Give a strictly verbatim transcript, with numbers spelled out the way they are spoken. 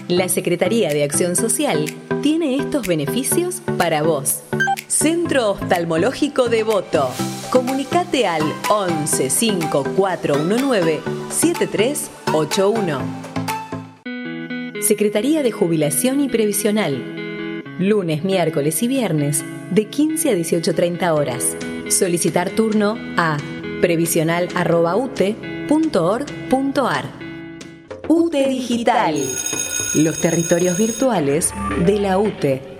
La Secretaría de Acción Social tiene estos beneficios para vos. Centro Oftalmológico Devoto. Comunicate al once cinco cuatro uno nueve siete tres ocho uno. Secretaría de Jubilación y Previsional. Lunes, miércoles y viernes de quince a dieciocho treinta horas. Solicitar turno a previsional arroba u t e punto org punto a r. U T E Digital. Los territorios virtuales de la U T E.